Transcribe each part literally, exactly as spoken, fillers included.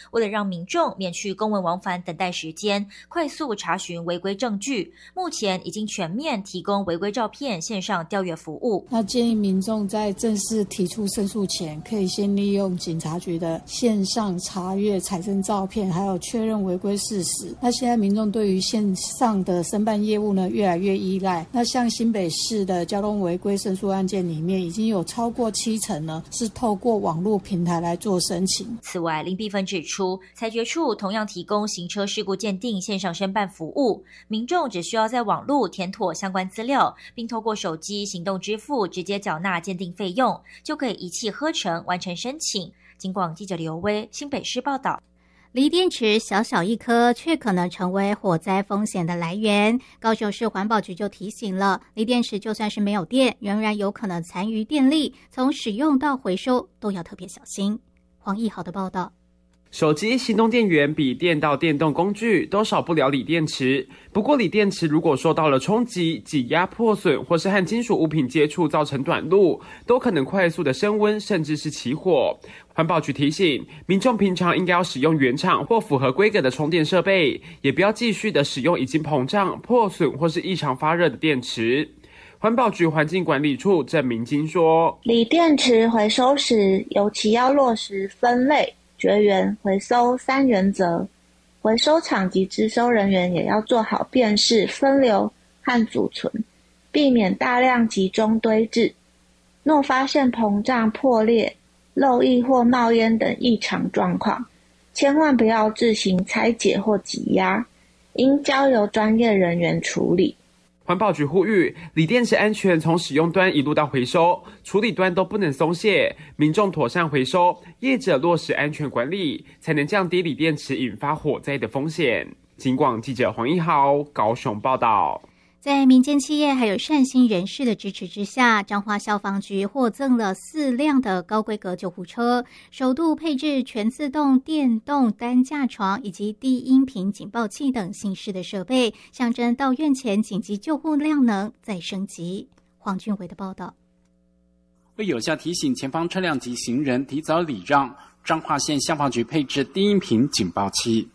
为了让民众免去公文往返等待时间，快速查询违规证据，目前已经全面提供违规照片线上调阅服务。 那建议民众在正式提出申诉前，可以先利用警察局的线上查阅采证照片，还有确认违规事实。那现在民众对于线上的申办业务呢，越来越依赖。那像新北市的交通违规申诉案件里面，已经有超过七成呢是透过网络平台来做申请。 此外，林碧芬指出，裁决处同样提供行车事故鉴定线上申办服务，民众只需要在网络填妥相关资料，并透过手机行动支付直接缴纳鉴定费用，就可以一气呵成完成申请。警广记者刘威新北市报道。 锂电池小小一颗，却可能成为火灾风险的来源。高雄市环保局就提醒了，锂电池就算是没有电，仍然有可能残余电力，从使用到回收都要特别小心。黄义豪的报道。 手机、行动电源、笔电到电动工具都少不了锂电池。不过，锂电池如果受到了冲击、挤压、破损，或是和金属物品接触造成短路，都可能快速的升温，甚至是起火。环保局提醒民众，平常应该要使用原厂或符合规格的充电设备，也不要继续的使用已经膨胀、破损或是异常发热的电池。环保局环境管理处郑明金说， 锂电池回收时，尤其要落实分类、绝缘、回收三原则，回收厂及支收人员也要做好辨识、分流和储存，避免大量集中堆置。若发现膨胀、破裂、漏液或冒烟等异常状况，千万不要自行拆解或挤压，应交由专业人员处理。 环保局呼吁，锂电池安全从使用端一路到回收，处理端都不能松懈，民众妥善回收，业者落实安全管理，才能降低锂电池引发火灾的风险。警广记者黄一豪高雄报道。 在民间企业还有善心人士的支持之下，彰化消防局获赠了四辆的高规格救护车，首度配置全自动电动担架床以及低音频警报器等新式的设备，象征到院前紧急救护量能再升级。黄俊伟的报道。 为有效提醒前方车辆及行人提早礼让，彰化县消防局配置低音频警报器。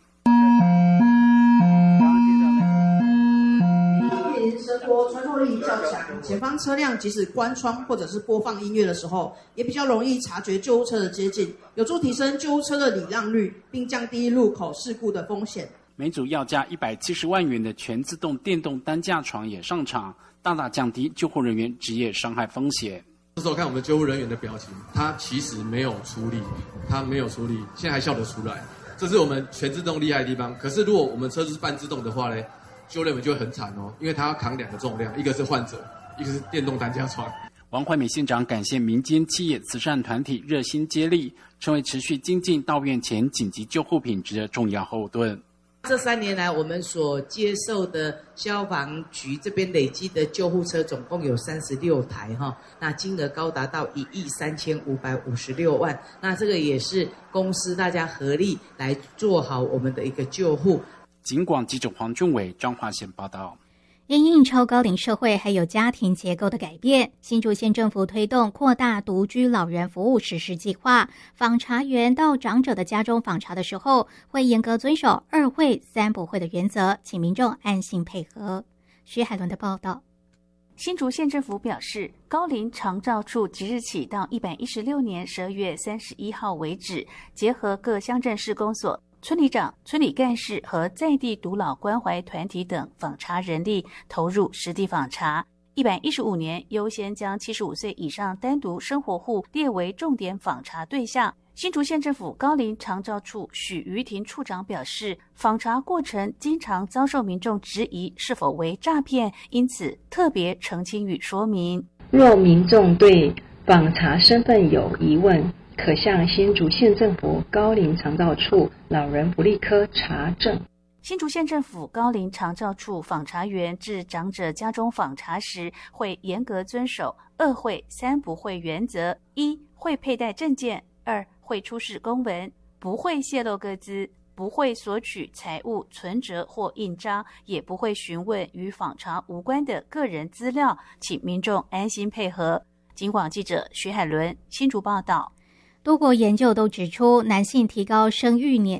声波穿透力较强，前方车辆即使关窗或者是播放音乐的时候，也比较容易察觉救护车的接近，有助提升救护车的礼让率，并降低路口事故的风险。 每组要价一百七十万元的全自动电动担架床也上场，大大降低救护人员职业伤害风险。 这时候看我们救护人员的表情，他其实没有出力，他没有出力，现在还笑得出来，这是我们全自动厉害的地方。可是如果我们车子是半自动的话呢，救护人员就会很惨哦，因为他要扛两个重量，一个是患者，一个是电动担架床。 王惠美县长感谢民间企业、慈善团体热心接力，成为持续精进到院前紧急救护品质的重要后盾。 这三年来，我们所接受的消防局这边累积的救护车总共有三十六台哈，那金额高达到一亿三千五百五十六万。那这个也是公司大家合力来做好我们的一个救护。 警广记者黄俊伟彰化县报道。 因应超高龄社会还有家庭结构的改变，新竹县政府推动扩大独居老人服务实施计划。访查员到长者的家中访查的时候，会严格遵守二会三不会的原则，请民众安心配合。徐海伦的报道。 新竹县政府表示，高龄长照处即日起到一百一十六年十二月三十一号为止，结合各乡镇市公所、村里长、村里干事和在地独老关怀团体等访查人力投入实地访查。一百一十五年优先将七十五岁以上单独生活户列为重点访查对象。新竹县政府高龄长照处许瑜婷处长表示，访查过程经常遭受民众质疑是否为诈骗，因此特别澄清与说明。 若民众对访查身份有疑问，可向新竹县政府高龄长照处老人福利科查证。 新竹县政府高龄长照处访查员至长者家中访查时，会严格遵守二会三不会原则：一会佩戴证件，二会出示公文，不会泄露个资，不会索取财物、存折或印章，也不会询问与访查无关的个人资料，请民众安心配合。警广记者徐海伦新竹报道。 多国研究都指出，男性提高生育年